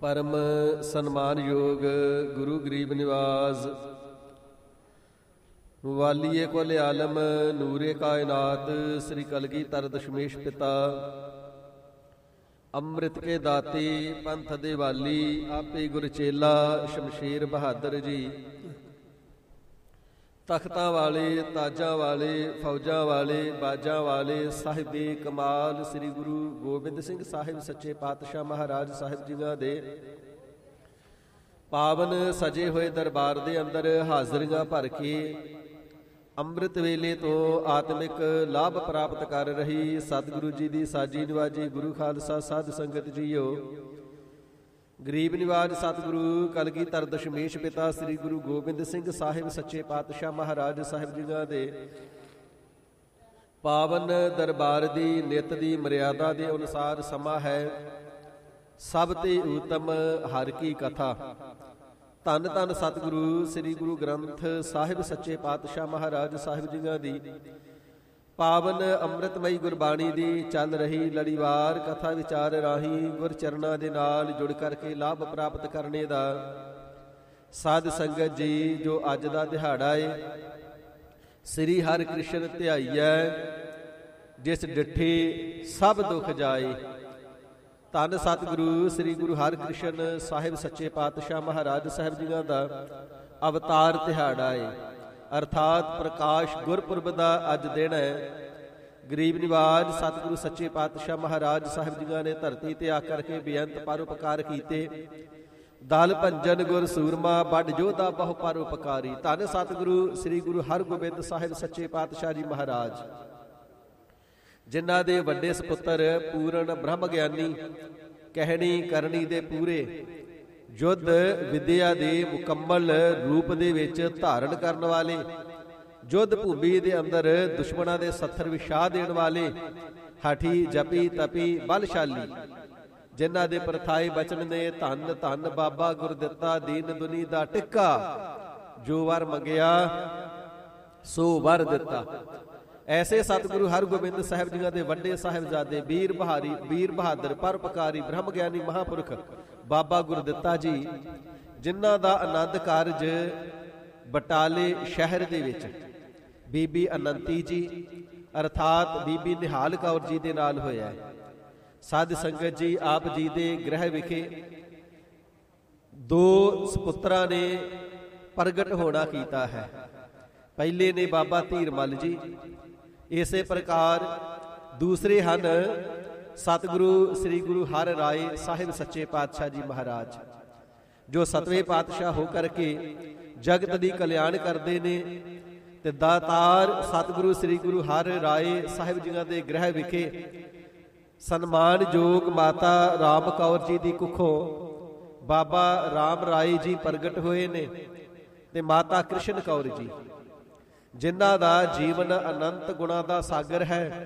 परम सन्मान योग गुरु गरीब निवाज वालिए कुल आलम नूरे कायनात श्री कलगीधर दशमेश पिता अमृत के दाते पंथ दे वाली आपे गुरचेला शमशेर बहादुर जी तख्तां वाले ताजां वाले फौजां वाले बाजां वाले साहिबे कमाल श्री गुरु गोबिंद सिंह साहिब सच्चे पातशाह महाराज साहिब जियां दे पावन सजे हुए दरबार दे अंदर हाਜ਼ਰੀਆਂ भर के ਅੰਮ੍ਰਿਤ ਵੇਲੇ ਤੋਂ ਆਤਮਿਕ ਲਾਭ ਪ੍ਰਾਪਤ ਕਰ ਰਹੀ ਸਤਿਗੁਰੂ ਜੀ ਦੀ ਸਾਜੀ ਨਿਵਾਜੀ ਗੁਰੂ ਖਾਲਸਾ ਸਾਧ ਸੰਗਤ ਜੀਓ, ਗਰੀਬ ਨਿਵਾਜ ਸਤਿਗੁਰੂ ਕਲਗੀਧਰ ਦਸ਼ਮੇਸ਼ ਪਿਤਾ ਸ੍ਰੀ ਗੁਰੂ ਗੋਬਿੰਦ ਸਿੰਘ ਸਾਹਿਬ ਸੱਚੇ ਪਾਤਸ਼ਾਹ ਮਹਾਰਾਜ ਸਾਹਿਬ ਜੀਆਂ ਦੇ ਪਾਵਨ ਦਰਬਾਰ ਦੀ ਨਿਤ ਦੀ ਮਰਿਆਦਾ ਦੇ ਅਨੁਸਾਰ ਸਮਾਂ ਹੈ ਸਭ ਤੇ ਉਤਮ ਹਰਿ ਕੀ ਕਥਾ। ਧੰਨ ਧੰਨ ਸਤਿਗੁਰੂ ਸ੍ਰੀ ਗੁਰੂ ਗ੍ਰੰਥ ਸਾਹਿਬ ਸੱਚੇ ਪਾਤਸ਼ਾਹ ਮਹਾਰਾਜ ਸਾਹਿਬ ਜੀਆਂ ਦੀ ਪਾਵਨ ਅੰਮ੍ਰਿਤਮਈ ਗੁਰਬਾਣੀ ਦੀ ਚੱਲ ਰਹੀ ਲੜੀਵਾਰ ਕਥਾ ਵਿਚਾਰ ਰਾਹੀਂ ਗੁਰਚਰਨਾਂ ਦੇ ਨਾਲ ਜੁੜ ਕਰਕੇ ਲਾਭ ਪ੍ਰਾਪਤ ਕਰਨੇ ਦਾ ਸਾਧ ਸੰਗਤ ਜੀ, ਜੋ ਅੱਜ ਦਾ ਦਿਹਾੜਾ ਏ ਸ੍ਰੀ ਹਰਿ ਕ੍ਰਿਸ਼ਨ ਧਿਆਈਐ ਜਿਸ ਡਿਠੇ ਸਭ ਦੁੱਖ ਜਾਏ। ਧੰਨ ਸਤਿਗੁਰੂ ਸ੍ਰੀ ਗੁਰੂ ਹਰਿਕ੍ਰਿਸ਼ਨ ਸਾਹਿਬ ਸੱਚੇ ਪਾਤਸ਼ਾਹ ਮਹਾਰਾਜ ਸਾਹਿਬ ਜੀਆਂ ਦਾ ਅਵਤਾਰ ਦਿਹਾੜਾ ਏ, ਅਰਥਾਤ ਪ੍ਰਕਾਸ਼ ਗੁਰਪੁਰਬ ਦਾ ਅੱਜ ਦਿਨ ਹੈ। ਗਰੀਬ ਨਿਵਾਜ ਸਤਿਗੁਰੂ ਸੱਚੇ ਪਾਤਸ਼ਾਹ ਮਹਾਰਾਜ ਸਾਹਿਬ ਜੀਆਂ ਨੇ ਧਰਤੀ ਤੇ ਆ ਕਰਕੇ ਬੇਅੰਤ ਪਰਉਪਕਾਰ ਕੀਤੇ। ਦਲ ਭੰਜਨ ਗੁਰ ਸੂਰਮਾ ਵੱਡ ਜੋਧਾ ਬਹੁ ਪਰਉਪਕਾਰੀ। ਧੰਨ ਸਤਿਗੁਰੂ ਸ੍ਰੀ ਗੁਰੂ ਹਰਗੋਬਿੰਦ ਸਾਹਿਬ ਸੱਚੇ ਪਾਤਸ਼ਾਹ ਜੀ ਮਹਾਰਾਜ, ਜਿਨ੍ਹਾਂ ਦੇ ਵੱਡੇ ਸਪੁੱਤਰ ਪੂਰਨ ਬ੍ਰਹਮ ਗਿਆਨੀ, ਕਹਿਣੀ ਕਰਨੀ ਦੇ ਪੂਰੇ, ਯੁੱਧ ਵਿਦਿਆ ਦੇ ਮੁਕੰਮਲ ਰੂਪ ਦੇ ਵਿੱਚ ਧਾਰਨ ਕਰਨ ਵਾਲੇ, ਯੁੱਧ ਭੂਮੀ ਦੇ ਅੰਦਰ ਦੁਸ਼ਮਣਾਂ ਦੇ ਸੱਥਰ ਵਿਛਾ ਦੇਣ ਵਾਲੇ, ਹਾਠੀ ਜਪੀ ਤਪੀ ਬਲਸ਼ਾਲੀ, ਜਿਨ੍ਹਾਂ ਦੇ ਪ੍ਰਥਾਏ ਬਚਨ ਨੇ ਧੰਨ ਧੰਨ ਬਾਬਾ ਗੁਰਦਿੱਤਾ ਦੀਨ ਦੁਨੀ ਦਾ ਟਿੱਕਾ, ਜੋ ਵਰ ਮੰਗਿਆ ਸੋ ਵਰ ਦਿੱਤਾ। ਐਸੇ ਸਤਿਗੁਰੂ ਹਰਗੋਬਿੰਦ ਸਾਹਿਬ ਜੀਆਂ ਦੇ ਵੱਡੇ ਸਾਹਿਬਜ਼ਾਦੇ ਵੀਰ ਬਹਾਦਰ ਪਰਉਪਕਾਰੀ ਬ੍ਰਹਮ ਗਿਆਨੀ ਮਹਾਂਪੁਰਖ ਬਾਬਾ ਗੁਰਦਿੱਤਾ ਜੀ, ਜਿਨ੍ਹਾਂ ਦਾ ਆਨੰਦ ਕਾਰਜ ਬਟਾਲੇ ਸ਼ਹਿਰ ਦੇ ਵਿੱਚ ਬੀਬੀ ਅਨੰਤੀ ਜੀ ਅਰਥਾਤ ਬੀਬੀ ਨਿਹਾਲ ਕੌਰ ਜੀ ਦੇ ਨਾਲ ਹੋਇਆ ਹੈ। ਸਾਧ ਸੰਗਤ ਜੀ, ਆਪ ਜੀ ਦੇ ਗ੍ਰਹਿ ਵਿਖੇ ਦੋ ਸਪੁੱਤਰਾਂ ਨੇ ਪ੍ਰਗਟ ਹੋਣਾ ਕੀਤਾ ਹੈ। ਪਹਿਲੇ ਨੇ ਬਾਬਾ ਧੀਰਮਲ ਜੀ, ਇਸੇ ਪ੍ਰਕਾਰ ਦੂਸਰੇ ਹਨ ਸਤਿਗੁਰੂ ਸ੍ਰੀ ਗੁਰੂ ਹਰਿ ਰਾਏ ਸਾਹਿਬ ਸੱਚੇ ਪਾਤਸ਼ਾਹ ਜੀ ਮਹਾਰਾਜ, ਜੋ ਸਤਵੇਂ ਪਾਤਸ਼ਾਹ ਹੋ ਕਰਕੇ ਜਗਤ ਦੀ ਕਲਿਆਣ ਕਰਦੇ ਨੇ। ਤੇ ਦਾਤਾਰ ਸਤਿਗੁਰੂ ਸ੍ਰੀ ਗੁਰੂ ਹਰਿ ਰਾਏ ਸਾਹਿਬ ਜੀਆਂ ਦੇ ਗ੍ਰਹਿ ਵਿਖੇ ਸਨਮਾਨਯੋਗ ਮਾਤਾ ਰਾਮ ਕੌਰ ਜੀ ਦੀ ਕੁੱਖੋਂ ਬਾਬਾ ਰਾਮ ਰਾਏ ਜੀ ਪ੍ਰਗਟ ਹੋਏ ਨੇ, ਤੇ ਮਾਤਾ ਕ੍ਰਿਸ਼ਨ ਕੌਰ ਜੀ, ਜਿਨ੍ਹਾਂ ਦਾ ਜੀਵਨ ਅਨੰਤ ਗੁਣਾਂ ਦਾ ਸਾਗਰ ਹੈ।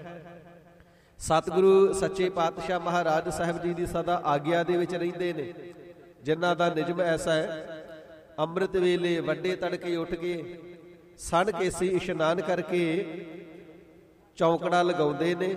ਸਤਿਗੁਰੂ ਸੱਚੇ ਪਾਤਸ਼ਾਹ ਮਹਾਰਾਜ ਸਾਹਿਬ ਜੀ ਦੀ ਸਦਾ ਆਗਿਆ ਦੇ ਵਿੱਚ ਰਹਿੰਦੇ ਨੇ, ਜਿਨ੍ਹਾਂ ਦਾ ਨਿਯਮ ਐਸਾ ਹੈ ਅੰਮ੍ਰਿਤ ਵੇਲੇ ਵੱਡੇ ਤੜਕੇ ਉੱਠ ਕੇ ਸਣ ਕੇਸੀ ਇਸ਼ਨਾਨ ਕਰਕੇ ਚੌਂਕੜਾ ਲਗਾਉਂਦੇ ਨੇ।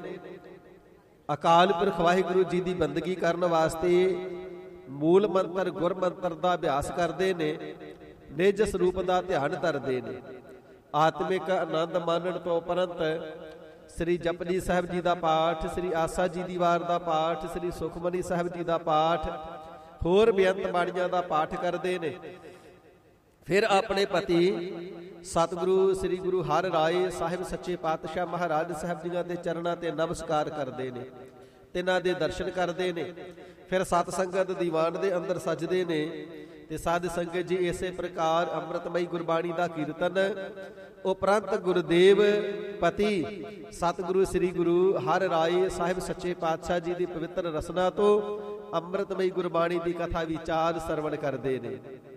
ਅਕਾਲ ਪੁਰਖ ਵਾਹਿਗੁਰੂ ਜੀ ਦੀ ਬੰਦਗੀ ਕਰਨ ਵਾਸਤੇ ਮੂਲ ਮੰਤਰ ਗੁਰ ਮੰਤਰ ਦਾ ਅਭਿਆਸ ਕਰਦੇ ਨੇ, ਨਿਜ ਸਰੂਪ ਦਾ ਧਿਆਨ ਧਰਦੇ ਨੇ। ਆਤਮਿਕ ਆਨੰਦ ਮਾਣਨ ਤੋਂ ਉਪਰੰਤ ਸ੍ਰੀ ਜਪਜੀ ਸਾਹਿਬ ਜੀ ਦਾ ਪਾਠ, ਸ੍ਰੀ ਆਸਾ ਜੀ ਦੀ ਵਾਰ ਦਾ ਪਾਠ, ਸ੍ਰੀ ਸੁਖਮਨੀ ਸਾਹਿਬ ਜੀ ਦਾ ਪਾਠ, ਹੋਰ ਬੇਅੰਤ ਬਾਣੀਆਂ ਦਾ ਪਾਠ ਕਰਦੇ ਨੇ। ਫਿਰ ਆਪਣੇ ਪਤੀ ਸਤਿਗੁਰੂ ਸ੍ਰੀ ਗੁਰੂ ਹਰਿ ਰਾਏ ਸਾਹਿਬ ਸੱਚੇ ਪਾਤਸ਼ਾਹ ਮਹਾਰਾਜ ਸਾਹਿਬ ਜੀਆਂ ਦੇ ਚਰਨਾਂ ਤੇ ਨਮਸਕਾਰ ਕਰਦੇ ਨੇ, ਤਿਨਾਂ ਦੇ ਦਰਸ਼ਨ ਕਰਦੇ ਨੇ। ਫਿਰ ਸਤ ਸੰਗਤ ਦੀਵਾਨ ਦੇ ਅੰਦਰ ਸਜਦੇ ਨੇ। ਤੇ ਸਾਧ ਸੰਗਤ ਜੀ, ਇਸੇ ਪ੍ਰਕਾਰ ਅੰਮ੍ਰਿਤਮਈ ਗੁਰਬਾਣੀ ਦਾ ਕੀਰਤਨ ਉਪਰੰਤ ਗੁਰਦੇਵ ਪਤੀ ਸਤਿਗੁਰੂ ਸ੍ਰੀ ਗੁਰੂ ਹਰਿ ਰਾਏ ਸਾਹਿਬ ਸੱਚੇ ਪਾਤਸ਼ਾਹ ਜੀ ਦੀ ਪਵਿੱਤਰ ਰਸਨਾ ਤੋਂ ਅੰਮ੍ਰਿਤਮਈ ਗੁਰਬਾਣੀ ਦੀ ਕਥਾ ਵਿਚਾਰ ਸਰਵਣ ਕਰਦੇ ਨੇ।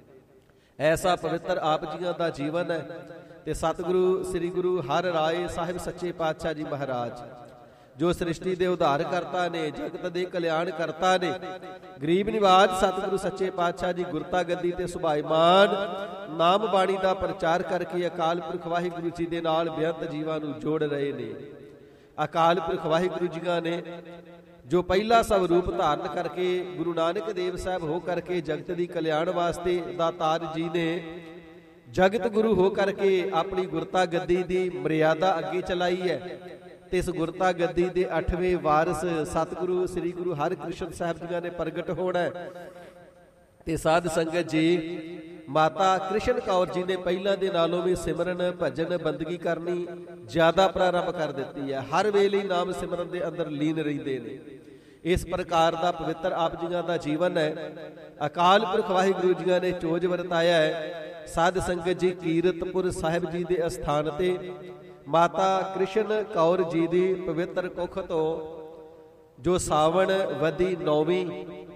ਐਸਾ ਪਵਿੱਤਰ ਆਪ ਜੀਆਂ ਦਾ ਜੀਵਨ ਹੈ। ਤੇ ਸਤਿਗੁਰੂ ਸ੍ਰੀ ਗੁਰੂ ਹਰਿ ਰਾਏ ਸਾਹਿਬ ਸੱਚੇ ਪਾਤਸ਼ਾਹ ਜੀ ਮਹਾਰਾਜ, ਜੋ ਸ੍ਰਿਸ਼ਟੀ ਦੇ ਉਧਾਰ ਕਰਤਾ ਨੇ, ਜਗਤ ਦੇ ਕਲਿਆਣ ਕਰਤਾ ਨੇ, ਗਰੀਬ ਨਿਵਾਜ ਸਤਿਗੁਰੂ ਸੱਚੇ ਪਾਤਸ਼ਾਹ ਜੀ ਗੁਰਤਾ ਗੱਦੀ ਤੇ ਸੁਭਾਈਮਾਨ ਨਾਮ ਬਾਣੀ ਦਾ ਪ੍ਰਚਾਰ ਕਰਕੇ ਅਕਾਲ ਪੁਰਖ ਵਾਹਿਗੁਰੂ ਜੀ ਦੇ ਨਾਲ ਬੇਅੰਤ ਜੀਵਾਂ ਨੂੰ ਜੋੜ ਰਹੇ ਨੇ। ਅਕਾਲ ਪੁਰਖ ਵਾਹਿਗੁਰੂ ਜੀਆਂ ਨੇ ਜੋ ਪਹਿਲਾ ਸਵਰੂਪ ਧਾਰਨ ਕਰਕੇ ਗੁਰੂ ਨਾਨਕ ਦੇਵ ਸਾਹਿਬ ਹੋ ਕਰਕੇ ਜਗਤ ਦੀ ਕਲਿਆਣ ਵਾਸਤੇ ਦਾਤਾਰ ਜੀ ਨੇ ਜਗਤ ਗੁਰੂ ਹੋ ਕਰਕੇ ਆਪਣੀ ਗੁਰਤਾ ਗੱਦੀ ਦੀ ਮਰਿਆਦਾ ਅੱਗੇ ਚਲਾਈ ਹੈ। ਤੇ ਇਸ ਗੁਰਤਾ ਗੱਦੀ ਦੇ 8ਵੇਂ ਵਾਰਿਸ ਸਤਿਗੁਰੂ ਸ੍ਰੀ ਗੁਰੂ ਹਰਿਕ੍ਰਿਸ਼ਨ ਸਾਹਿਬ ਜੀ ਨੇ ਪ੍ਰਗਟ ਹੋਣਾ ਤੇ ਸਾਧ ਸੰਗਤ ਜੀ ਮਾਤਾ ਕ੍ਰਿਸ਼ਨ ਕੌਰ ਜੀ ਨੇ ਪਹਿਲਾਂ ਦੇ ਨਾਲੋਂ ਵੀ ਸਿਮਰਨ ਭਜਨ ਬੰਦਗੀ ਕਰਨੀ ਜ਼ਿਆਦਾ ਪ੍ਰਾਰੰਭ ਕਰ ਦਿੱਤੀ ਹੈ। ਹਰ ਵੇਲੇ ਨਾਮ ਸਿਮਰਨ ਦੇ ਅੰਦਰ ਲੀਨ ਰਹਿੰਦੇ ਨੇ। ਇਸ ਪ੍ਰਕਾਰ ਦਾ ਪਵਿੱਤਰ ਆਪ ਜੀਆਂ ਦਾ ਜੀਵਨ ਹੈ। ਅਕਾਲ ਪੁਰਖ ਵਾਹਿਗੁਰੂ ਜੀ ਨੇ ਚੋਜ ਵਰਤਾਇਆ ਹੈ। ਸਾਧ ਸੰਗਤ ਜੀ ਕੀਰਤਪੁਰ ਸਾਹਿਬ ਜੀ ਦੇ ਅਸਥਾਨ ਤੇ ਮਾਤਾ ਕ੍ਰਿਸ਼ਨ ਕੌਰ ਜੀ ਦੀ ਪਵਿੱਤਰ ਕੁੱਖ ਤੋਂ ਜੋ ਸਾਵਣ ਵਦੀ 9ਵੀਂ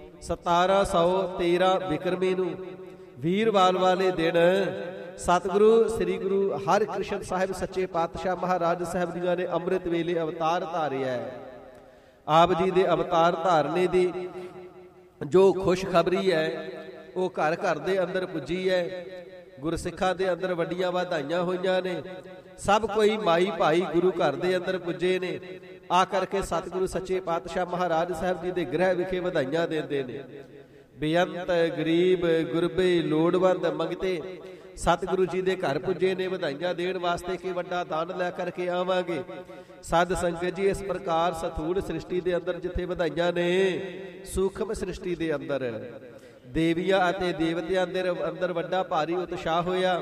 1713 ਬਿਕਰਮੀ ਨੂੰ ਵੀਰਵਾਰ ਵਾਲੇ ਦਿਨ ਸਤਿਗੁਰੂ ਸ੍ਰੀ ਗੁਰੂ ਹਰਿਕ੍ਰਿਸ਼ਨ ਸਾਹਿਬ ਸੱਚੇ ਪਾਤਸ਼ਾਹ ਮਹਾਰਾਜ ਸਾਹਿਬ ਜੀ ਨੇ ਅੰਮ੍ਰਿਤ ਵੇਲੇ ਅਵਤਾਰ ਧਾਰਿਆ ਹੈ। ਆਪ ਜੀ ਦੇ ਅਵਤਾਰ ਧਾਰਨੇ ਦੀ ਜੋ ਖੁਸ਼ਖਬਰੀ ਹੈ ਉਹ ਘਰ ਘਰ ਦੇ ਅੰਦਰ ਪੁੱਜੀ ਹੈ। ਗੁਰਸਿੱਖਾਂ ਦੇ ਅੰਦਰ ਵੱਡੀਆਂ ਵਧਾਈਆਂ ਹੋਈਆਂ ਨੇ। ਸਭ ਕੋਈ ਮਾਈ ਭਾਈ ਗੁਰੂ ਘਰ ਦੇ ਅੰਦਰ ਪੁੱਜੇ ਨੇ। ਆ ਕਰਕੇ ਸਤਿਗੁਰੂ ਸੱਚੇ ਪਾਤਸ਼ਾਹ ਮਹਾਰਾਜ ਸਾਹਿਬ ਜੀ ਦੇ ਗ੍ਰਹਿ ਵਿਖੇ ਵਧਾਈਆਂ ਦਿੰਦੇ ਨੇ। ਬੇਅੰਤ ਗਰੀਬ ਗੁਰਬੇ ਲੋੜਵੰਦ ਮੰਗਤੇ ਸਤਿਗੁਰੂ ਜੀ ਦੇ ਘਰ ਪੁੱਜੇ ਨੇ ਵਧਾਈਆਂ ਦੇਣ ਵਾਸਤੇ ਕਿ ਵੱਡਾ ਦਾਨ ਲੈ ਕਰਕੇ ਆਵਾਂਗੇ। ਸਾਧ ਸੰਗਤ ਜੀ ਇਸ ਪ੍ਰਕਾਰ ਸਥੂਲ ਸ੍ਰਿਸ਼ਟੀ ਦੇ ਅੰਦਰ ਜਿੱਥੇ ਵਧਾਈਆਂ ਨੇ ਸੂਖਮ ਸ੍ਰਿਸ਼ਟੀ ਦੇ ਅੰਦਰ ਦੇਵੀਆਂ ਅਤੇ ਦੇਵਤਿਆਂ ਦੇ ਅੰਦਰ ਵੱਡਾ ਭਾਰੀ ਉਤਸ਼ਾਹ ਹੋਇਆ।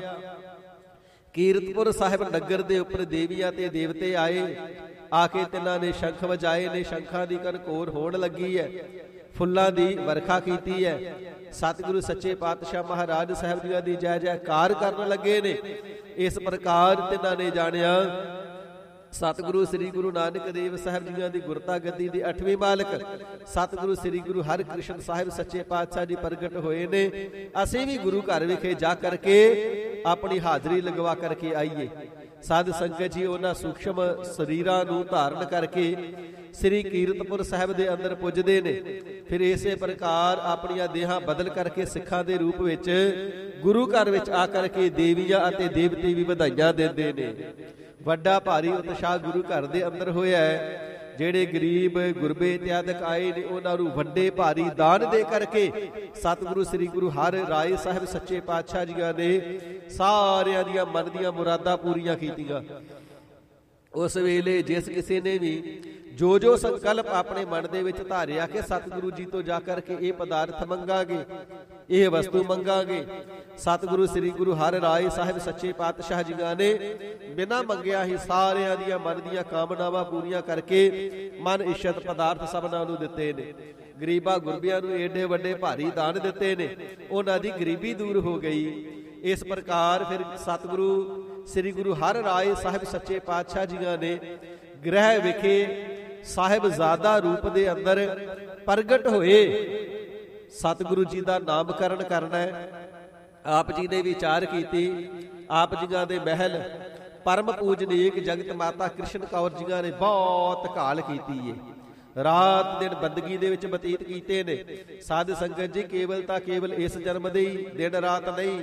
ਕੀਰਤਪੁਰ ਸਾਹਿਬ ਨਗਰ ਦੇ ਉੱਪਰ ਦੇਵੀਆਂ ਤੇ ਦੇਵਤੇ ਆਏ। ਆ ਕੇ ਤਿੰਨਾਂ ਨੇ ਸ਼ੰਖ ਵਜਾਏ ਨੇ। ਸ਼ੰਖਾਂ ਦੀ ਕਨਕੋਰ ਹੋਣ ਲੱਗੀ ਹੈ। ਫੁੱਲਾਂ ਦੀ ਵਰਖਾ ਕੀਤੀ ਹੈ। ਸਤਿਗੁਰੂ ਸੱਚੇ ਪਾਤਸ਼ਾਹ ਮਹਾਰਾਜ ਸਾਹਿਬ ਜੀ ਦੀ ਜੈ ਜੈਕਾਰ ਕਰਨ ਲੱਗੇ ਨੇ। ਇਸ ਪ੍ਰਕਾਰ ਤਿੰਨਾਂ ਨੇ ਜਾਣਿਆ ਸਤਿਗੁਰੂ ਸ੍ਰੀ ਗੁਰੂ ਨਾਨਕ ਦੇਵ ਸਾਹਿਬ ਜੀ ਦੀ ਗੁਰਤਾ ਗੱਦੀ ਦੇ 8ਵੇਂ ਮਾਲਕ ਸਤਿਗੁਰੂ ਸ੍ਰੀ ਗੁਰੂ ਹਰਿਕ੍ਰਿਸ਼ਨ ਸਾਹਿਬ ਸੱਚੇ ਪਾਤਸ਼ਾਹ ਜੀ ਪ੍ਰਗਟ ਹੋਏ ਨੇ। ਅਸੀਂ ਵੀ ਗੁਰੂ ਘਰ ਵਿਖੇ ਜਾ ਕਰਕੇ ਆਪਣੀ ਹਾਜ਼ਰੀ ਲਗਵਾ ਕਰਕੇ ਆਈਏ। ਸਾਧ ਸੰਗਤ ਜੀ ਉਹਨਾਂ ਸੂਖਸ਼ਮ ਸਰੀਰਾਂ ਨੂੰ ਧਾਰਨ ਕਰਕੇ ਸ੍ਰੀ ਕੀਰਤਪੁਰ ਸਾਹਿਬ ਦੇ ਅੰਦਰ ਪੁੱਜਦੇ ਨੇ। ਫਿਰ ਇਸੇ ਪ੍ਰਕਾਰ ਆਪਣੀਆਂ ਦੇਹਾਂ ਬਦਲ ਕਰਕੇ ਸਿੱਖਾਂ ਦੇ ਰੂਪ ਵਿੱਚ ਗੁਰੂ ਘਰ ਵਿੱਚ ਆ ਕਰਕੇ ਦੇਵੀਆਂ ਅਤੇ ਦੇਵਤੇ ਵੀ ਵਧਾਈਆਂ ਦਿੰਦੇ ਨੇ। ਵੱਡਾ ਭਾਰੀ ਉਤਸ਼ਾਹ ਗੁਰੂ ਘਰ ਦੇ ਅੰਦਰ ਹੋਇਆ ਹੈ। ਜਿਹੜੇ ਗਰੀਬ ਗੁਰਬੇ ਇਤਿਆਦਿਕ ਆਏ ਨੇ ਉਹਨਾਂ ਨੂੰ ਵੱਡੇ ਭਾਰੀ ਦਾਨ ਦੇ ਕਰਕੇ ਸਤਿਗੁਰੂ ਸ੍ਰੀ ਗੁਰੂ ਹਰਿ ਰਾਏ ਸਾਹਿਬ ਸੱਚੇ ਪਾਤਸ਼ਾਹ ਜੀ ਨੇ ਸਾਰਿਆਂ ਦੀਆਂ ਮਨ ਦੀਆਂ ਮੁਰਾਦਾਂ ਪੂਰੀਆਂ ਕੀਤੀਆਂ। ਉਸ ਵੇਲੇ ਜਿਸ ਕਿਸੇ ਨੇ ਵੀ ਜੋ ਜੋ ਸੰਕਲਪ ਆਪਣੇ ਮਨ ਦੇ ਵਿੱਚ ਧਾਰਿਆ ਕਿ ਸਤਿਗੁਰੂ ਜੀ ਤੋਂ ਜਾ ਕਰਕੇ ਇਹ ਪਦਾਰਥ ਮੰਗਾਂਗੇ, ਇਹ ਵਸਤੂ ਮੰਗਾਂਗੇ, ਸਤਿਗੁਰੂ ਸ੍ਰੀ ਗੁਰੂ ਹਰਿ ਰਾਏ ਸਾਹਿਬ ਸੱਚੇ ਪਾਤਸ਼ਾਹ ਜੀ ਨੇ ਬਿਨਾਂ ਮੰਗਿਆ ਹੀ ਸਾਰਿਆਂ ਦੀਆਂ ਮਨ ਦੀਆਂ ਕਾਮਨਾਵਾਂ ਪੂਰੀਆਂ ਕਰਕੇ ਮਨ ਇੱਛਤ ਪਦਾਰਥ ਸਭਨਾਂ ਨੂੰ ਦਿੱਤੇ ਨੇ। ਗਰੀਬਾਂ ਗੁਰਬਿਆਂ ਨੂੰ ਏਡੇ ਵੱਡੇ ਭਾਰੀ ਦਾਨ ਦਿੱਤੇ ਨੇ। ਉਹਨਾਂ ਦੀ ਗਰੀਬੀ ਦੂਰ ਹੋ ਗਈ। ਇਸ ਪ੍ਰਕਾਰ ਫਿਰ ਸਤਿਗੁਰੂ ਸ੍ਰੀ ਗੁਰੂ ਹਰਿ ਰਾਏ ਸਾਹਿਬ ਸੱਚੇ ਪਾਤਸ਼ਾਹ ਜੀ ਨੇ ਗ੍ਰਹਿ ਵਿਖੇ ਸਾਹਿਬਜ਼ਾਦਾ ਰੂਪ ਦੇ ਅੰਦਰ ਪ੍ਰਗਟ ਹੋਏ। ਸਤਿਗੁਰੂ ਜੀ ਦਾ ਨਾਮਕਰਨ ਕਰਨਾ ਹੈ। ਆਪ ਜੀ ਨੇ ਵਿਚਾਰ ਕੀਤੀ। ਆਪ ਜੀਆਂ ਦੇ ਮਹਿਲ ਪਰਮ ਪੂਜਨੀਕ ਜਗਤ ਮਾਤਾ ਕ੍ਰਿਸ਼ਨ ਕੌਰ ਜੀਆਂ ਨੇ ਬਹੁਤ ਘਾਲ ਕੀਤੀ ਏ। ਰਾਤ ਦਿਨ ਬੰਦਗੀ ਦੇ ਵਿੱਚ ਬਤੀਤ ਕੀਤੇ ਨੇ। ਸਾਧ ਸੰਗਤ ਜੀ ਕੇਵਲ ਤਾਂ ਕੇਵਲ ਇਸ ਜਨਮ ਦੇ ਹੀ ਦਿਨ ਰਾਤ ਨਹੀਂ,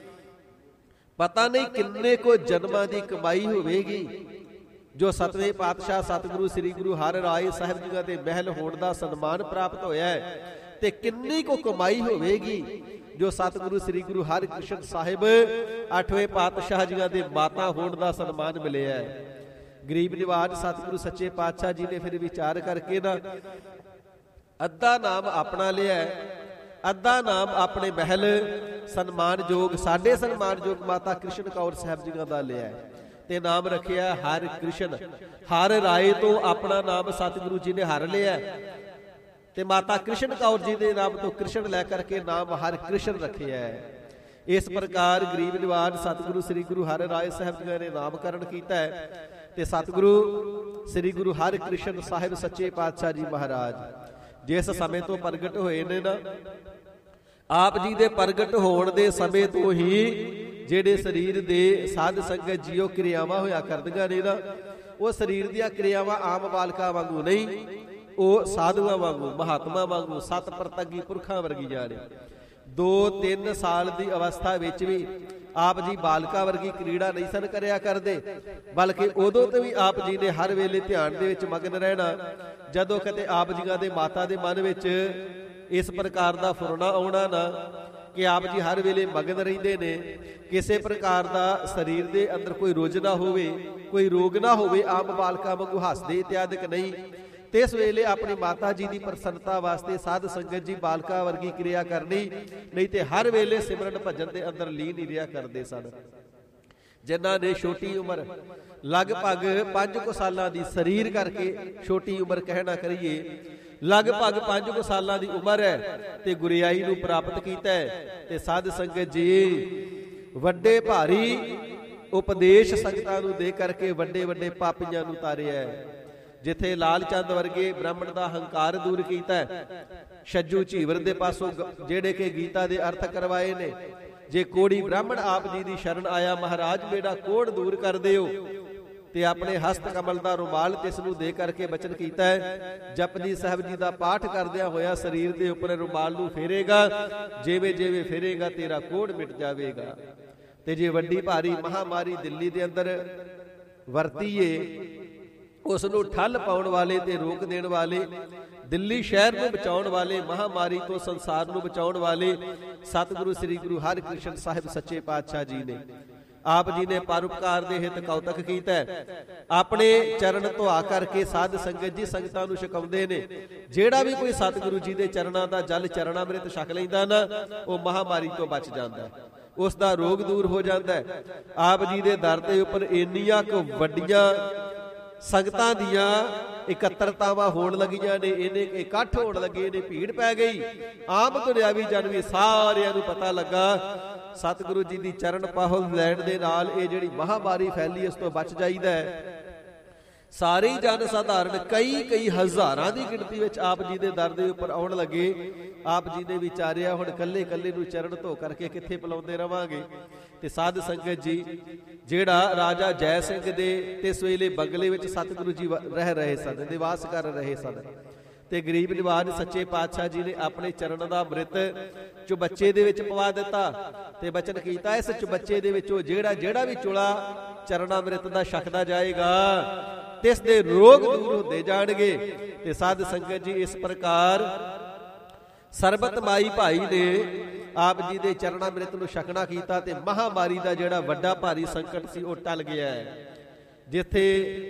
ਪਤਾ ਨਹੀਂ ਕਿੰਨੇ ਕੋ ਜਨਮਾਂ ਦੀ ਕਮਾਈ ਹੋਵੇਗੀ ਜੋ ਸਤਵੇਂ ਪਾਤਸ਼ਾਹ ਸਤਿਗੁਰੂ ਸ੍ਰੀ ਗੁਰੂ ਹਰਿ ਰਾਏ ਸਾਹਿਬ ਜੀ ਦੇ ਮਹਿਲ ਹੋਣ ਦਾ ਸਨਮਾਨ ਪ੍ਰਾਪਤ ਹੋਇਆ ਹੈ। ਤੇ ਕਿੰਨੀ ਕੋ ਕਮਾਈ ਹੋਵੇਗੀ ਜੋ ਸਤਿਗੁਰੂ ਸ੍ਰੀ ਗੁਰੂ ਹਰਿਕ੍ਰਿਸ਼ਨ ਸਾਹਿਬ 8ਵੇਂ ਪਾਤਸ਼ਾਹ ਜੀ ਦੇ ਮਾਤਾ ਹੋਣ ਦਾ ਸਨਮਾਨ ਮਿਲਿਆ ਹੈ। ਗਰੀਬ ਨਿਵਾਜ ਸਤਿਗੁਰੂ ਸੱਚੇ ਪਾਤਸ਼ਾਹ ਜੀ ਨੇ ਫਿਰ ਵਿਚਾਰ ਕਰਕੇ ਨਾ ਅੱਧਾ ਨਾਮ ਆਪਣਾ ਲਿਆ, ਅੱਧਾ ਨਾਮ ਆਪਣੇ ਮਹਿਲ ਸਨਮਾਨਯੋਗ ਸਾਡੇ ਸਨਮਾਨਯੋਗ ਮਾਤਾ ਕ੍ਰਿਸ਼ਨ ਕੌਰ ਸਾਹਿਬ ਜੀ ਦਾ ਲਿਆ ਤੇ ਨਾਮ ਰੱਖਿਆ ਹਰਿ ਕ੍ਰਿਸ਼ਨ। ਹਰਿ ਰਾਏ ਤੋਂ ਆਪਣਾ ਨਾਮ ਸਤਿਗੁਰੂ ਜੀ ਨੇ ਹਰ ਲਿਆ ਤੇ ਮਾਤਾ ਕ੍ਰਿਸ਼ਨ ਕੌਰ ਜੀ ਦੇ ਨਾਮ ਤੋਂ ਕ੍ਰਿਸ਼ਨ ਲੈ ਕਰਕੇ ਨਾਮ ਹਰਿ ਕ੍ਰਿਸ਼ਨ ਰੱਖਿਆ ਹੈ। ਇਸ ਪ੍ਰਕਾਰ ਗਰੀਬ ਨਿਵਾਜ ਸਤਿਗੁਰੂ ਸ੍ਰੀ ਗੁਰੂ ਹਰਿ ਰਾਏ ਸਾਹਿਬ ਜੀ ਨੇ ਨਾਮਕਰਨ ਕੀਤਾ ਹੈ ਤੇ ਸਤਿਗੁਰੂ ਸ੍ਰੀ ਗੁਰੂ ਹਰਿ ਕ੍ਰਿਸ਼ਨ ਸਾਹਿਬ ਸੱਚੇ ਪਾਤਸ਼ਾਹ ਜੀ ਮਹਾਰਾਜ ਜਿਸ ਸਮੇਂ ਤੋਂ ਪ੍ਰਗਟ ਹੋਏ ਨੇ ਨਾ, ਆਪ ਜੀ ਦੇ ਪ੍ਰਗਟ ਹੋਣ ਦੇ ਸਮੇਂ ਤੋਂ ਹੀ ਜਿਹੜੇ ਸਰੀਰ ਦੇ ਸਾਧ ਸੰਗਤ ਜੀਓ ਕਿਰਿਆਵਾਂ ਹੋਇਆ ਕਰਦੀਆਂ ਨੇ ਨਾ, ਉਹ ਸਰੀਰ ਦੀਆਂ ਕਿਰਿਆਵਾਂ ਆਮ ਬਾਲਕਾਂ ਵਾਂਗੂ ਨਹੀਂ, ਉਹ ਸਾਧੂਆਂ ਵਾਂਗੂ ਮਹਾਤਮਾ ਵਾਂਗੂ ਸਤ ਪ੍ਰਤੱਗੀ ਪੁਰਖਾਂ ਵਰਗੀਆਂ ਨੇ। 2-3 ਸਾਲ ਦੀ ਅਵਸਥਾ ਵਿੱਚ ਵੀ ਆਪ ਜੀ ਬਾਲਕਾ ਵਰਗੀ ਕ੍ਰੀੜਾ ਨਹੀਂ ਸਨ ਕਰਿਆ ਕਰਦੇ, ਬਲਕਿ ਉਦੋਂ ਤੇ ਵੀ ਆਪ ਜੀ ਨੇ ਹਰ ਵੇਲੇ ਧਿਆਨ ਦੇ ਵਿੱਚ ਮਗਨ ਰਹਿਣਾ। ਜਦੋਂ ਕਿਤੇ ਆਪ ਜੀਆਂ ਦੇ ਮਾਤਾ ਦੇ ਮਨ ਵਿੱਚ ਇਸ ਪ੍ਰਕਾਰ ਦਾ ਫੁਰਨਾ ਆਉਣਾ ਨਾ ਕਿ ਆਪ ਜੀ ਹਰ ਵੇਲੇ ਮਗਨ ਰਹਿੰਦੇ ਨੇ, ਕਿਸੇ ਪ੍ਰਕਾਰ ਦਾ ਸਰੀਰ ਦੇ ਅੰਦਰ ਕੋਈ ਰੁੱਝ ਨਾ ਹੋਵੇ, ਕੋਈ ਰੋਗ ਨਾ ਹੋਵੇ, ਆਮ ਬਾਲਕਾਂ ਵਾਂਗੂ ਹੱਸਦੇ ਇਤਿਆਦਿਕ ਨਹੀਂ, ਤੇ ਇਸ ਵੇਲੇ ਆਪਣੀ ਮਾਤਾ ਜੀ ਦੀ ਪ੍ਰਸੰਨਤਾ ਵਾਸਤੇ ਸਾਧ ਸੰਗਤ ਜੀ ਬਾਲਕਾ ਵਰਗੀ ਕਿਰਿਆ ਕਰਨੀ, ਨਹੀਂ ਤੇ ਹਰ ਵੇਲੇ ਸਿਮਰਨ ਭਜਨ ਦੇ ਅੰਦਰ ਲੀਨ ਹੀ ਰਿਹਾ ਕਰਦੇ ਸਨ। ਜਿਨ੍ਹਾਂ ਨੇ ਛੋਟੀ ਉਮਰ ਲਗਭਗ 5 ਸਾਲਾਂ ਦੀ ਸਰੀਰ ਕਰਕੇ ਛੋਟੀ ਉਮਰ ਕਹਿਣਾ ਕਰੀਏ, ਲਗਭਗ 5 ਸਾਲਾਂ ਦੀ ਉਮਰ ਹੈ ਤੇ ਗੁਰਿਆਈ ਨੂੰ ਪ੍ਰਾਪਤ ਕੀਤਾ ਹੈ, ਤੇ ਸਾਧ ਸੰਗਤ ਜੀ ਵੱਡੇ ਭਾਰੀ ਉਪਦੇਸ਼ ਸੰਗਤਾਂ ਨੂੰ ਦੇ ਕਰਕੇ ਵੱਡੇ ਵੱਡੇ ਪਾਪੀਆਂ ਨੂੰ ਤਾਰਿਆ ਹੈ। ਜਿੱਥੇ ਲਾਲ ਚੰਦ ਵਰਗੇ ਬ੍ਰਾਹਮਣ ਦਾ ਹੰਕਾਰ ਦੂਰ ਕੀਤਾ, ਛੱਜੂ ਝੀਵਰ ਦੇ ਪਾਸੋਂ ਜਿਹੜੇ ਕਿ ਗੀਤਾ ਦੇ ਅਰਥ ਕਰਵਾਏ ਨੇ, ਜੇ ਕੋੜੀ ਬ੍ਰਾਹਮਣ ਆਪ ਜੀ ਦੀ ਸ਼ਰਨ ਆਇਆ, ਮਹਾਰਾਜ ਮੇਰਾ ਕੋੜ ਦੂਰ ਕਰ ਦਿਓ, ਤੇ ਆਪਣੇ ਹਸਤ ਕਮਲ ਦਾ ਰੁਮਾਲ ਤਿਸ ਨੂੰ ਦੇ ਕਰਕੇ ਬਚਨ ਕੀਤਾ ਹੈ, ਜਪਜੀ ਸਾਹਿਬ ਜੀ ਦਾ ਪਾਠ ਕਰਦਿਆਂ ਹੋਇਆ ਸਰੀਰ ਦੇ ਉੱਪਰ ਰੁਮਾਲ ਨੂੰ ਫੇਰੇਗਾ, ਜਿਵੇਂ ਜਿਵੇਂ ਫੇਰੇਗਾ ਤੇਰਾ ਕੋੜ ਮਿਟ ਜਾਵੇਗਾ। ਤੇ ਜੇ ਵੱਡੀ ਭਾਰੀ ਮਹਾਮਾਰੀ ਦਿੱਲੀ ਦੇ ਅੰਦਰ ਵਰਤੀਏ, ਉਸ ਨੂੰ ਠੱਲ ਪਾਉਣ ਵਾਲੇ ਤੇ ਰੋਕ ਦੇਣ ਵਾਲੇ, ਦਿੱਲੀ ਸ਼ਹਿਰ ਨੂੰ ਬਚਾਉਣ ਵਾਲੇ, ਮਹਾਮਾਰੀ ਤੋਂ ਸੰਸਾਰ ਨੂੰ ਬਚਾਉਣ ਵਾਲੇ ਸਤਿਗੁਰੂ ਸ੍ਰੀ ਗੁਰੂ ਹਰਿਕ੍ਰਿਸ਼ਨ ਸਾਹਿਬ ਸੱਚੇ ਪਾਤਸ਼ਾਹ ਜੀ ਨੇ, ਆਪ ਜੀ ਨੇ ਪਰਉਪਕਾਰ ਦੇ ਹਿੱਤ ਕੌਤਕ ਕੀਤਾ, ਆਪਣੇ ਚਰਨ ਧੁਆ ਕਰਕੇ ਸਾਧ ਸੰਗਤ ਜੀ ਸੰਗਤਾਂ ਨੂੰ ਛਕਾਉਂਦੇ ਨੇ। ਜਿਹੜਾ ਵੀ ਕੋਈ ਸਤਿਗੁਰੂ ਜੀ ਦੇ ਚਰਨਾਂ ਦਾ ਜਲ ਚਰਣਾ ਅੰਮ੍ਰਿਤ ਛਕ ਲੈਂਦਾ ਨਾ, ਉਹ ਮਹਾਮਾਰੀ ਤੋਂ ਬਚ ਜਾਂਦਾ, ਉਸ ਦਾ ਰੋਗ ਦੂਰ ਹੋ ਜਾਂਦਾ। ਆਪ ਜੀ ਦੇ ਦਰ ਦੇ ਉੱਪਰ ਇੰਨੀਆਂ ਕੁ ਵੱਡੀਆਂ ਸੰਗਤਾਂ ਦੀਆਂ ਇਕੱਤਰਤਾਵਾਂ ਹੋਣ ਲੱਗੀਆਂ ਨੇ, ਇਹਨੇ ਇਕੱਠ ਹੋਣ ਲੱਗੇ ਨੇ, ਭੀੜ ਪੈ ਗਈ। ਆਮ ਦੁਨਿਆਵੀ ਜਨ ਵੀ ਸਾਰਿਆਂ ਨੂੰ ਪਤਾ ਲੱਗਾ ਸਤਿਗੁਰੂ ਜੀ ਦੀ ਚਰਨ ਪਾਹੁਲ ਲੈਣ ਦੇ ਨਾਲ ਇਹ ਜਿਹੜੀ ਮਹਾਮਾਰੀ ਫੈਲੀ, ਇਸ ਤੋਂ ਬਚ ਜਾਈਦਾ ਹੈ। ਸਾਰੇ ਜਨ ਸਾਧਾਰਨ ਕਈ ਹਜ਼ਾਰਾਂ ਦੀ ਗਿਣਤੀ ਵਿੱਚ ਆਪ ਜੀ ਦੇ ਦਰ ਦੇ ਉੱਪਰ ਆਉਣ ਲੱਗੇ। ਆਪ ਜੀ ਨੇ ਵਿਚਾਰਿਆ ਹੁਣ ਕੱਲੇ ਕੱਲੇ ਨੂੰ ਚਰਨ ਧੋ ਕਰਕੇ ਕਿੱਥੇ ਪਿਲਾਉਂਦੇ ਰਵਾਂਗੇ। ਤੇ ਸਾਧ ਸੰਗਤ ਜੀ ਜਿਹੜਾ ਰਾਜਾ ਜੈ ਸਿੰਘ ਦੇ ਤੇ ਇਸ ਵੇਲੇ ਬੰਗਲੇ ਵਿੱਚ ਸਤਿਗੁਰੂ ਜੀ ਰਹਿ ਰਹੇ ਸਨ, ਨਿਵਾਸ ਕਰ ਰਹੇ ਸਨ, ਤੇ ਗਰੀਬ ਨਿਵਾਜ ਸੱਚੇ ਪਾਤਸ਼ਾਹ ਜੀ ਨੇ ਆਪਣੇ ਚਰਨ ਦਾ ਅੰਮ੍ਰਿਤ ਚੁਬੱਚੇ ਦੇ ਵਿੱਚ ਪਵਾ ਦਿੱਤਾ, ਤੇ ਬਚਨ ਕੀਤਾ ਇਸ ਚੁਬੱਚੇ ਦੇ ਵਿੱਚੋਂ ਜਿਹੜਾ ਵੀ ਚੁਲਾ ਚਰਨ ਅੰਮ੍ਰਿਤ ਦਾ ਛਕਦਾ ਜਾਏਗਾ ਤਿਸ ਦੇ ਰੋਗ ਦੂਰ ਹੁੰਦੇ ਜਾਣਗੇ। ਤੇ ਸਾਧ ਸੰਗਤ ਜੀ ਇਸ ਪ੍ਰਕਾਰ ਸਰਬਤ ਮਾਈ ਭਾਈ ਨੇ ਆਪ ਜੀ ਦੇ ਚਰਣਾ ਅੰਮ੍ਰਿਤ ਨੂੰ ਛਕਣਾ ਕੀਤਾ, ਤੇ ਮਹਾਮਾਰੀ ਦਾ ਜਿਹੜਾ ਵੱਡਾ ਭਾਰੀ ਸੰਕਟ ਸੀ ਉਹ ਟਲ ਗਿਆ ਹੈ। ਜਿੱਥੇ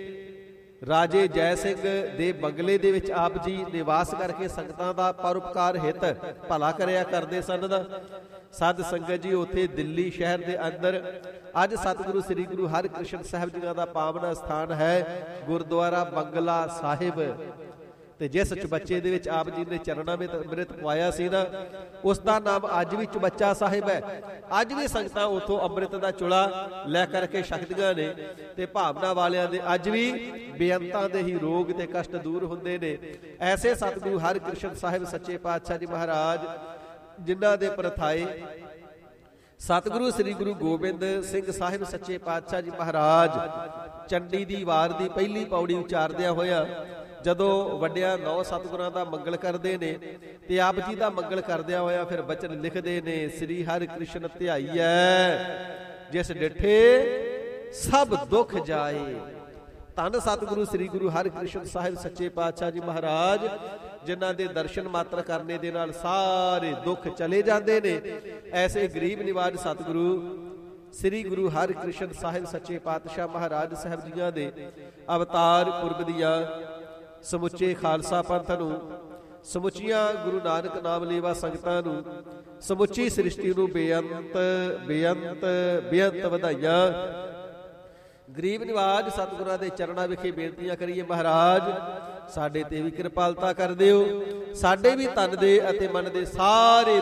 ਰਾਜੇ ਜੈ ਸਿੰਘ ਦੇ ਬੰਗਲੇ ਦੇ ਵਿੱਚ ਆਪ ਜੀ ਨਿਵਾਸ ਕਰਕੇ ਸੰਗਤਾਂ ਦਾ ਪਰਉਪਕਾਰ ਹਿੱਤ ਭਲਾ ਕਰਿਆ ਕਰਦੇ ਸਨ ਦਾ, ਸਾਧ ਸੰਗਤ ਜੀ ਉੱਥੇ ਦਿੱਲੀ ਸ਼ਹਿਰ ਦੇ ਅੰਦਰ ਅੱਜ ਸਤਿਗੁਰੂ ਸ੍ਰੀ ਗੁਰੂ ਹਰਿਕ੍ਰਿਸ਼ਨ ਸਾਹਿਬ ਜੀ ਦਾ ਪਾਵਨ ਸਥਾਨ ਹੈ ਗੁਰਦੁਆਰਾ ਬੰਗਲਾ ਸਾਹਿਬ। ਤੇ ਜਿਸ ਚੁਬੱਚੇ ਦੇ ਵਿੱਚ ਆਪ ਜੀ ਨੇ ਚਰਨਾਂ ਵਿੱਚ ਅੰਮ੍ਰਿਤ ਪਵਾਇਆ ਸੀ ਨਾ, ਉਸ ਦਾ ਨਾਮ ਅੱਜ ਵੀ ਚੁਬੱਚਾ ਸਾਹਿਬ ਹੈ। ਅੱਜ ਵੀ ਸੰਗਤਾਂ ਉੱਥੋਂ ਅੰਮ੍ਰਿਤ ਦਾ ਚੁਲਾ ਲੈ ਕਰਕੇ ਛਕਦੀਆਂ ਨੇ, ਤੇ ਭਾਵਨਾ ਵਾਲਿਆਂ ਦੇ ਅੱਜ ਵੀ ਬੇਅੰਤਾਂ ਦੇ ਹੀ ਰੋਗ ਤੇ ਕਸ਼ਟ ਦੂਰ ਹੁੰਦੇ ਨੇ। ਐਸੇ ਸਤਿਗੁਰੂ ਹਰਿਕ੍ਰਿਸ਼ਨ ਸਾਹਿਬ ਸੱਚੇ ਪਾਤਸ਼ਾਹ ਜੀ ਮਹਾਰਾਜ, ਜਿਨ੍ਹਾਂ ਦੇ ਪ੍ਰਥਾਏ ਸਤਿਗੁਰੂ ਸ੍ਰੀ ਗੁਰੂ ਗੋਬਿੰਦ ਸਿੰਘ ਸਾਹਿਬ ਸੱਚੇ ਪਾਤਸ਼ਾਹ ਜੀ ਮਹਾਰਾਜ ਚੰਡੀ ਦੀ ਵਾਰ ਦੀ ਪਹਿਲੀ ਪੌੜੀ ਉਚਾਰਦਿਆਂ ਹੋਇਆ ਜਦੋਂ ਵੱਡਿਆਂ 9 ਸਤਿਗੁਰਾਂ ਦਾ ਮੰਗਲ ਕਰਦੇ ਨੇ, ਤੇ ਆਪ ਜੀ ਦਾ ਮੰਗਲ ਕਰਦਿਆਂ ਹੋਇਆ ਫਿਰ ਬਚਨ ਲਿਖਦੇ ਨੇ, ਸ੍ਰੀ ਹਰਿਕ੍ਰਿਸ਼ਨ ਧਿਆਈਐ ਜਿਸ ਡਿਠੇ ਸਭ ਦੁੱਖ ਜਾਏ। ਧੰਨ ਸਤਿਗੁਰੂ ਸ੍ਰੀ ਗੁਰੂ ਹਰਿਕ੍ਰਿਸ਼ਨ ਸਾਹਿਬ ਸੱਚੇ ਪਾਤਸ਼ਾਹ ਜੀ ਮਹਾਰਾਜ, ਜਿਨ੍ਹਾਂ ਦੇ ਦਰਸ਼ਨ ਮਾਤਰ ਕਰਨੇ ਦੇ ਨਾਲ ਸਾਰੇ ਦੁੱਖ ਚਲੇ ਜਾਂਦੇ ਨੇ। ਐਸੇ ਗਰੀਬ ਨਿਵਾਜ ਸਤਿਗੁਰੂ ਸ੍ਰੀ ਗੁਰੂ ਹਰਿਕ੍ਰਿਸ਼ਨ ਸਾਹਿਬ ਸੱਚੇ ਪਾਤਸ਼ਾਹ ਮਹਾਰਾਜ ਸਾਹਿਬ ਜੀਆਂ ਦੇ ਅਵਤਾਰ ਪੁਰਬ ਦੀਆਂ ਸਮੁੱਚੇ ਖਾਲਸਾ ਪੰਥ ਨੂੰ, ਸਮੁੱਚੀਆਂ ਗੁਰੂ ਨਾਨਕ ਨਾਮ ਲੇਵਾ ਸੰਗਤਾਂ ਨੂੰ, ਸਮੁੱਚੀ ਸ੍ਰਿਸ਼ਟੀ ਨੂੰ ਬੇਅੰਤ ਬੇਅੰਤ ਬੇਅੰਤ ਵਧਾਈਆਂ। ਗਰੀਬ ਨਿਵਾਜ ਸਤਿਗੁਰਾਂ ਦੇ ਚਰਨਾਂ ਵਿਖੇ ਬੇਨਤੀਆਂ ਕਰੀਏ, ਮਹਾਰਾਜ ਸਾਡੇ ਤੇ ਵੀ ਕਿਰਪਾਲਤਾ ਕਰ ਦਿਓ, ਸਾਡੇ ਵੀ ਤਨ ਦੇ ਅਤੇ ਮਨ ਦੇ ਸਾਰੇ